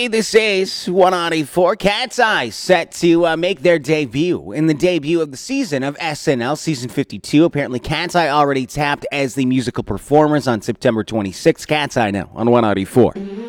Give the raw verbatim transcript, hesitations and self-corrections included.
This is one eighty-four Cat's Eye, set to uh, make their debut in the debut of the season of S N L Season fifty-two. Apparently, Cat's Eye already tapped as the musical performers on September twenty-sixth. Cat's Eye now on one eighty-four.